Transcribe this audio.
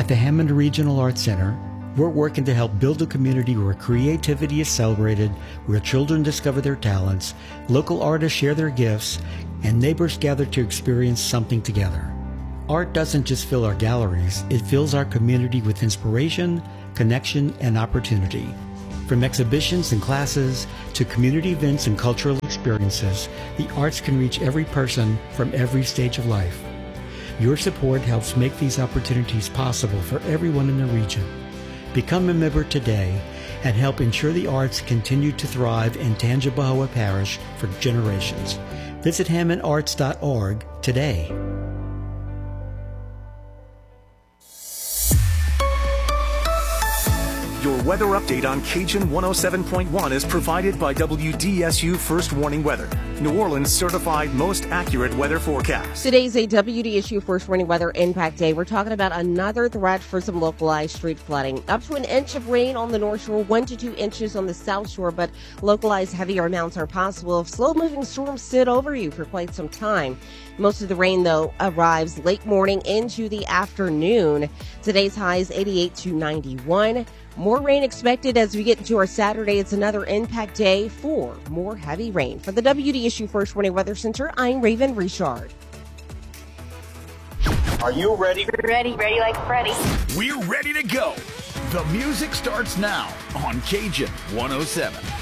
the Hammond Regional Arts Center, we're working to help build a community where creativity is celebrated, where children discover their talents, local artists share their gifts, and neighbors gather to experience something together. Art doesn't just fill our galleries, it fills our community with inspiration, connection, and opportunity. From exhibitions and classes to community events and cultural experiences, the arts can reach every person from every stage of life. Your support helps make these opportunities possible for everyone in the region. Become a member today and help ensure the arts continue to thrive in Tangipahoa Parish for generations. Visit HammondArts.org today. Your weather update on Cajun 107.1 is provided by WDSU First Warning Weather, New Orleans certified most accurate weather forecast. Today's a WDSU First Warning Weather Impact Day. We're talking about another threat for some localized street flooding. Up to an inch of rain on the North Shore, 1 to 2 inches on the South Shore, but localized heavier amounts are possible if slow-moving storms sit over you for quite some time. Most of the rain, though, arrives late morning into the afternoon. Today's highs 88 to 91. More rain expected as we get into our Saturday. It's another impact day for more heavy rain. For the WDSU First Warning Weather Center, I'm Raven Richard. Are you ready? Ready like Freddy. We're ready to go. The music starts now on Cajun 107.